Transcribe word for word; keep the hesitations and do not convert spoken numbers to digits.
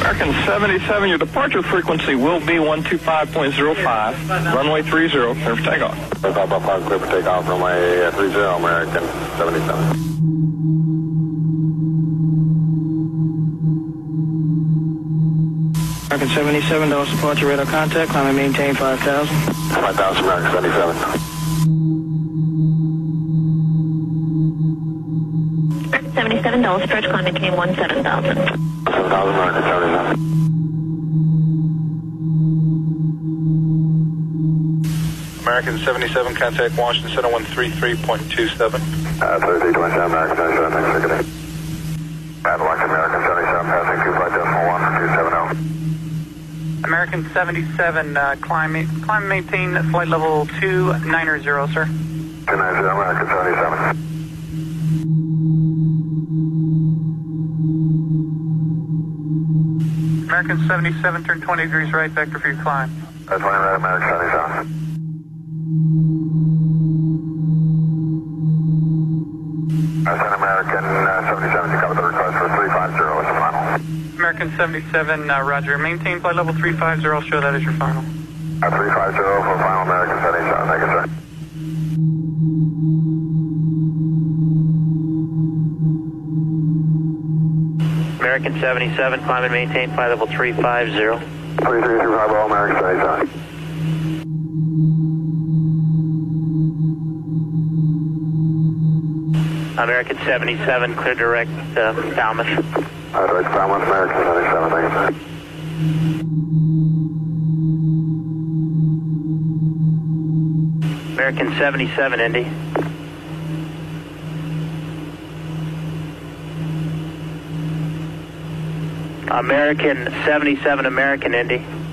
American seventy-seven, your departure frequency will be one two five point zero five. Runway three zero, clear for takeoff. five five five, clear for takeoff, runway three zero, American seventy-seven. American seventy-seven, Dallas departure, radar contact, climb and maintain five thousand. five thousand, American seventy-seven. seventy-seven, Dallas approach, climb maintain one seven thousand. seven thousand, American seventy-seven. American seventy-seven, contact Washington Center one three three point two seven. Uh, thirty-three twenty-seven, American seventy-seven, thanks for getting. Cadillac, American seventy-seven, passing two flight decimal one two seven zero. American seventy-seven, uh, climb, climb maintain flight level two nine zero, sir. two nine zero, American seventy-seven. American seventy-seven, turn twenty degrees right, vector for your climb. Uh, twenty right, American seventy-seven. Uh, send American uh, seventy-seven to cover the request for three five zero as the final. American seventy-seven, uh, roger. Maintain flight level three five zero, show that as your final. Uh, three five zero for final, American seventy-seven, thank you, sir. American seventy-seven, climb and maintain flight level three five zero. three three three five zero, American seventy-seven. American seventy-seven, clear direct uh, Falmouth. Uh, direct Falmouth, American seventy-seven, thank you, sir. American seventy-seven, Indy. American seventy-seven, American Indy.